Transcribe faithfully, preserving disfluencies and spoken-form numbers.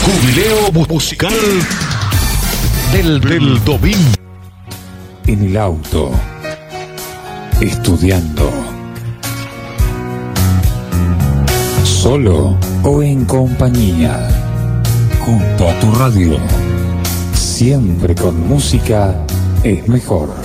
Jubileo musical del, del domingo. En el auto, estudiando, solo o en compañía, junto a tu radio. Siempre con música es mejor.